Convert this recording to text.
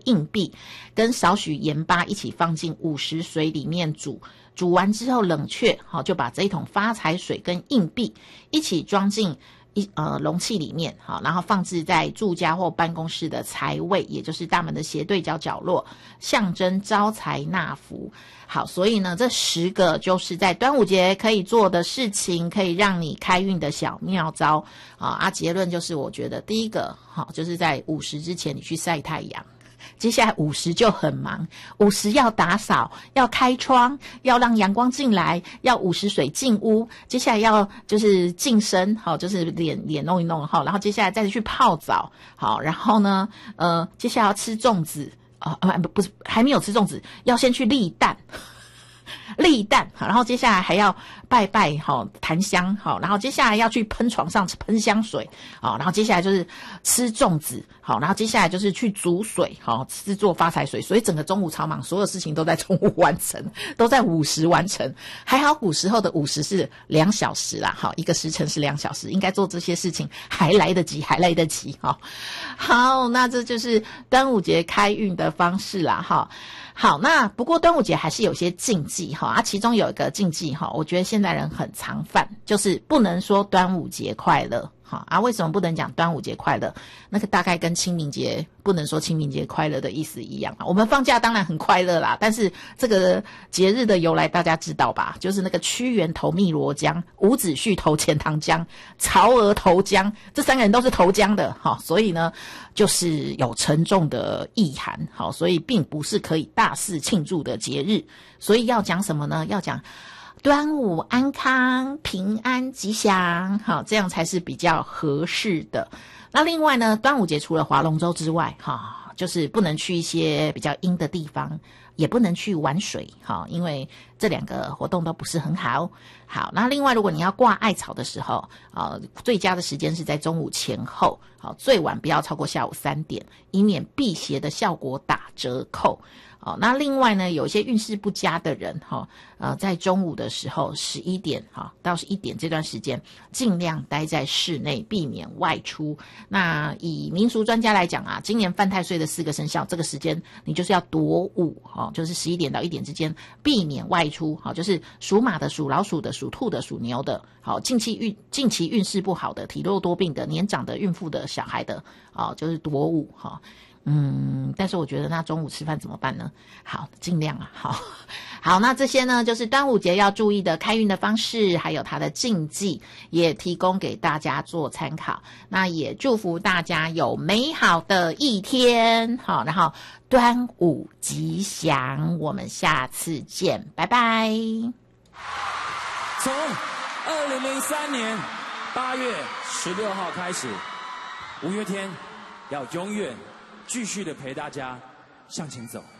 硬币跟少许盐巴一起放进50水里面煮，煮完之后冷却，好，就把这一桶发财水跟硬币一起装进容器里面，好，然后放置在住家或办公室的财位，也就是大门的斜对角角落，象征招财纳福。好，所以呢，这10个就是在端午节可以做的事情，可以让你开运的小妙招结论就是我觉得第一个好，就是在50之前你去晒太阳。接下来50就很忙，50要打扫，要开窗，要让阳光进来，要50水进屋，接下来要就是净身，好，就是脸弄一弄，好，然后接下来再去泡澡，好，然后呢，接下来要吃粽子，不是还没有吃粽子，要先去立蛋。立蛋，好，然后接下来还要拜拜，好，檀香，好，然后接下来要去喷床上喷香水，好，然后接下来就是吃粽子，好，然后接下来就是去煮水，好，制作发财水，所以整个中午超忙，所有事情都在中午完成，都在50完成。还好古时候的50是2小时啦，好，一个时辰是2小时，应该做这些事情还来得及，好，那这就是端午节开运的方式啦，哈。好，那不过端午节还是有些禁忌哈，其中有一个禁忌哈，我觉得现代人很常犯，就是不能说端午节快乐。好为什么不能讲端午节快乐？那个大概跟清明节不能说清明节快乐的意思一样我们放假当然很快乐啦，但是这个节日的由来大家知道吧？就是那个屈原投汨罗江，伍子胥投钱塘江，曹娥投江，这3个人都是投江的所以呢就是有沉重的意涵所以并不是可以大肆庆祝的节日。所以要讲什么呢？要讲端午安康平安吉祥，好，这样才是比较合适的。那另外呢，端午节除了划龙舟之外就是不能去一些比较阴的地方，也不能去玩水因为这2个活动都不是很好。好，那另外如果你要挂艾草的时候最佳的时间是在中午前后，最晚不要超过下午3点，以免辟邪的效果打折扣。那另外呢，有一些运势不佳的人在中午的时候11点到1点这段时间尽量待在室内，避免外出。那以民俗专家来讲今年犯太岁的4个生肖，这个时间你就是要躲午就是11点到1点之间避免外出就是属马的、属老鼠的、属兔的、属牛的近期运势不好的、体弱多病的、年长的、孕妇的、小孩的就是躲午但是我觉得那中午吃饭怎么办呢？好，尽量好，那这些呢就是端午节要注意的开运的方式，还有它的禁忌，也提供给大家做参考。那也祝福大家有美好的一天，好，然后端午吉祥，我们下次见，拜拜。 从2003年8月16号开始，五月天要永远继续的陪大家向前走。